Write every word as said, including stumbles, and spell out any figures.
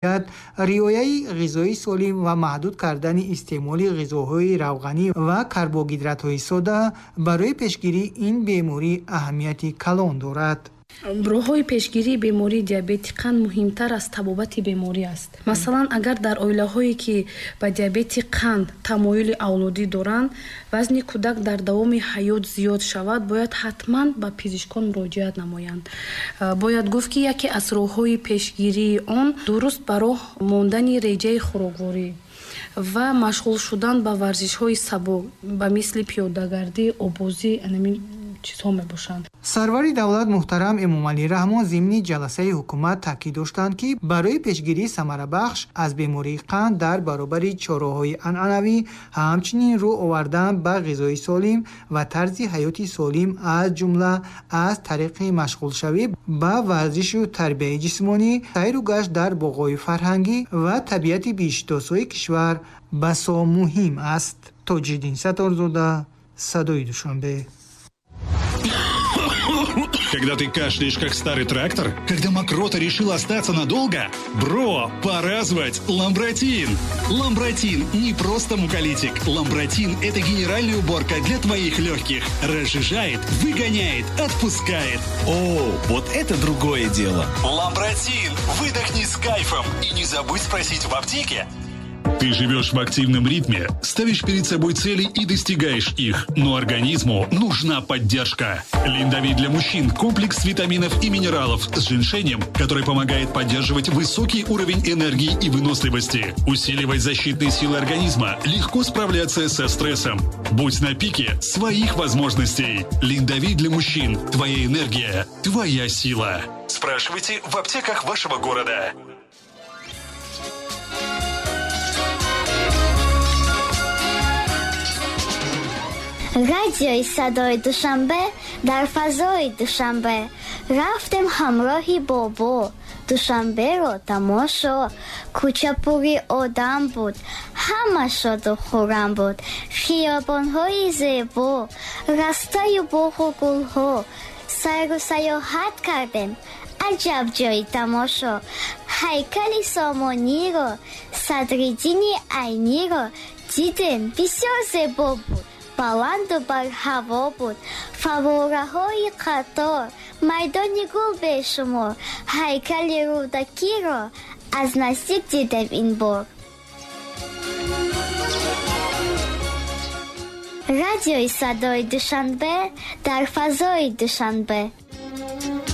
риояи ғизои солим ва маҳдуд кардани истеъмоли ғизоҳои равғанӣ ва карбогидратҳои сода барои пешгирии ин беморӣ аҳамияти калон дорад. роҳҳои пешгирии бемории диабети қанд муҳимтар аз табобати беморӣ аст. Масалан, агар дар оилаҳое ки ба диабети қанд тамоюли авлодӣ доранд, вазни кӯдак дар давоми ҳаёт зиёд шавад, бояд ҳатман ба пизишкон муроҷиат намоянд. Бояд гуфт, ки яке аз роҳҳои пешгирии он дуруст ба роҳ мондани реҷаи хӯрокворӣ ва машғул шудан ба варзишҳои сабук ба мисли пиёдагардӣ, обозӣ, анамин чизҳо мебошанд. сарвари давлат муҳтарам Эмомалӣ Раҳмон зимни ҷаласаи ҳукумат таъкид доштанд, ки барои пешгирии самарабахш аз бемории қанд дар баробари чораҳои анъанавӣ ҳамчунин рӯ овардан ба ғизои солим ва тарзи ҳаёти солим, аз ҷумла аз тариқи машғулшавӣ ба варзишу тарбияи ҷисмонӣ, сайру гашт дар боғҳои фарҳангӣ ва табиати бишитосои кишвар басо муҳим аст. Тоҷиддин Сатторзода, Садои Душанбе. Когда ты кашляешь, как старый трактор? Когда мокрота решила остаться надолго? Бро, пора звать Ламбротин! Ламбротин не просто муколитик. Ламбротин – это генеральная уборка для твоих легких. Разжижает, выгоняет, отпускает. О, вот это другое дело. Ламбротин! Выдохни с кайфом. И не забудь спросить в аптеке. Ты живешь в активном ритме, ставишь перед собой цели и достигаешь их, но организму нужна поддержка. Линдави для мужчин – комплекс витаминов и минералов с женьшенем, который помогает поддерживать высокий уровень энергии и выносливости, усиливать защитные силы организма, легко справляться со стрессом. Будь на пике своих возможностей. Линдави для мужчин – твоя энергия, твоя сила. Спрашивайте в аптеках вашего города. радиои Садои Душанбе дар фазои Душанбе. Рафтем ҳамроҳи бобо, Душанберо тамошо. Кӯча пури одам буд, ҳама шоду хӯрам буд. Хиёбонҳои зебо, растаю боғу гулҳо. Сайру саёҳат кардем, аҷаб ҷои тамошо. ҳайкали Сомониро, Садриддини Айниро дидем, бисёр зебо буд. баланду бар ҳаво буд, фавораҳои қатор, майдони гул бешумор. ҳайкали рӯдакиро аз наздик дидем ин бор. радиои Садои Душанбе дар фазои Душанбе.